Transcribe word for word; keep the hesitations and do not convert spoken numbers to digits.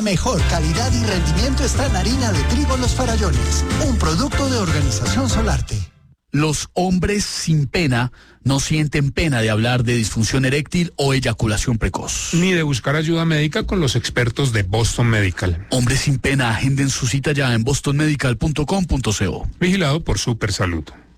Mejor calidad y rendimiento está en harina de trigo Los Farallones, un producto de Organización Solarte. Los hombres sin pena no sienten pena de hablar de disfunción eréctil o eyaculación precoz. Ni de buscar ayuda médica con los expertos de Boston Medical. Hombres sin pena, agenden su cita ya en boston medical punto com punto co. Vigilado por Supersalud.